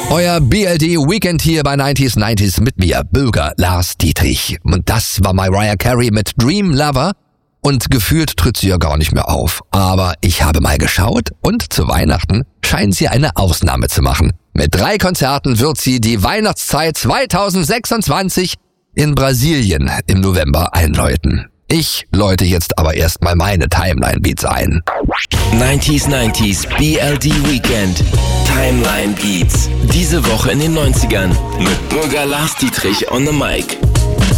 Euer BLD Weekend hier bei 90s mit mir, Bürger Lars Dietrich. Und das war Mariah Carey mit Dream Lover. Und gefühlt tritt sie ja gar nicht mehr auf. Aber ich habe mal geschaut und zu Weihnachten scheint sie eine Ausnahme zu machen. Mit 3 Konzerten wird sie die Weihnachtszeit 2026 in Brasilien im November einläuten. Ich läute jetzt aber erstmal meine Timeline Beats ein. 90s BLD Weekend. Timeline Beats. Diese Woche in den 90ern mit Bürger Lars Dietrich on the mic.